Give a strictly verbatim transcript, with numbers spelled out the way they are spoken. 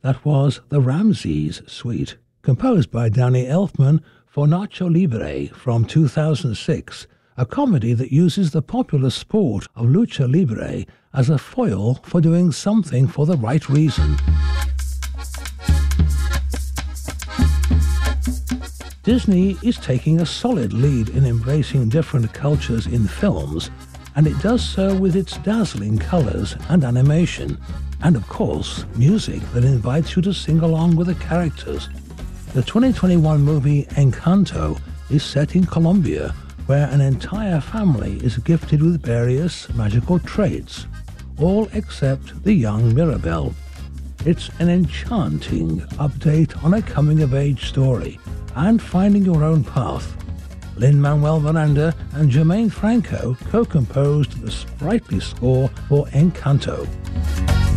That was the Ramses Suite, composed by Danny Elfman for Nacho Libre from two thousand six, a comedy that uses the popular sport of lucha libre as a foil for doing something for the right reason. Disney is taking a solid lead in embracing different cultures in films, and it does so with its dazzling colors and animation, and of course, music that invites you to sing along with the characters. The twenty twenty-one movie Encanto is set in Colombia, where an entire family is gifted with various magical traits, all except the young Mirabel. It's an enchanting update on a coming-of-age story and finding your own path. Lin-Manuel Miranda and Jermaine Franco co-composed the sprightly score for Encanto.